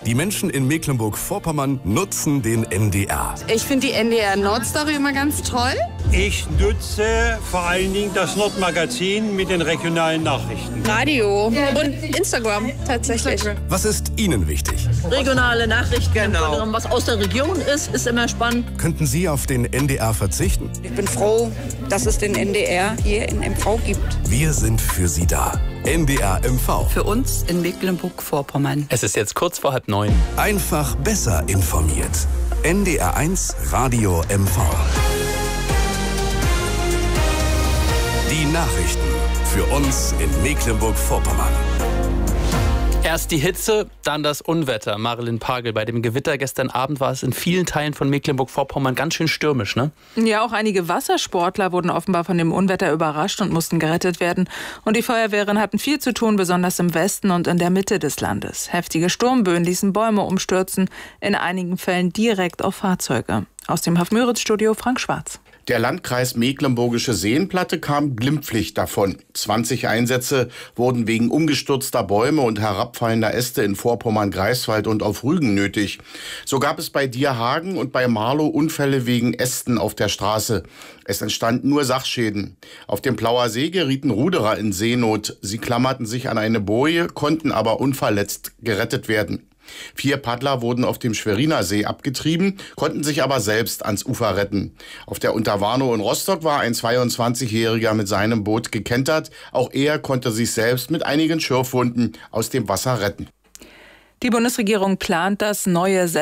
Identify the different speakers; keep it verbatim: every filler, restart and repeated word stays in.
Speaker 1: Die Menschen in Mecklenburg-Vorpommern nutzen den N D R.
Speaker 2: Ich finde die N D R Nordstory immer ganz toll.
Speaker 3: Ich nutze vor allen Dingen das Nordmagazin mit den regionalen Nachrichten.
Speaker 2: Radio und Instagram tatsächlich.
Speaker 1: Was ist Ihnen wichtig?
Speaker 4: Regionale Nachrichten,
Speaker 3: Genau.
Speaker 4: was aus der Region ist, ist immer spannend.
Speaker 1: Könnten Sie auf den N D R verzichten?
Speaker 5: Ich bin froh, dass es den N D R hier in M V gibt.
Speaker 1: Wir sind für Sie da. N D R M V.
Speaker 6: Für uns in Mecklenburg-Vorpommern.
Speaker 7: Es ist jetzt kurz vor halb neun.
Speaker 1: Einfach besser informiert. N D R eins Radio M V. Die Nachrichten für uns in Mecklenburg-Vorpommern.
Speaker 7: Erst die Hitze, dann das Unwetter. Marilyn Pagel, bei dem Gewitter gestern Abend war es in vielen Teilen von Mecklenburg-Vorpommern ganz schön stürmisch, ne?
Speaker 8: Ja, auch einige Wassersportler wurden offenbar von dem Unwetter überrascht und mussten gerettet werden. Und die Feuerwehren hatten viel zu tun, besonders im Westen und in der Mitte des Landes. Heftige Sturmböen ließen Bäume umstürzen, in einigen Fällen direkt auf Fahrzeuge. Aus dem Haff-Müritz-Studio Frank Schwarz.
Speaker 9: Der Landkreis Mecklenburgische Seenplatte kam glimpflich davon. zwanzig Einsätze wurden wegen umgestürzter Bäume und herabfallender Äste in Vorpommern, Greifswald und auf Rügen nötig. So gab es bei Dierhagen und bei Marlow Unfälle wegen Ästen auf der Straße. Es entstanden nur Sachschäden. Auf dem Plauer See gerieten Ruderer in Seenot. Sie klammerten sich an eine Boje, konnten aber unverletzt gerettet werden. Vier Paddler wurden auf dem Schweriner See abgetrieben, konnten sich aber selbst ans Ufer retten. Auf der Unterwarnow in Rostock war ein zweiundzwanzigjähriger mit seinem Boot gekentert. Auch er konnte sich selbst mit einigen Schürfwunden aus dem Wasser retten.
Speaker 8: Die Bundesregierung plant das neue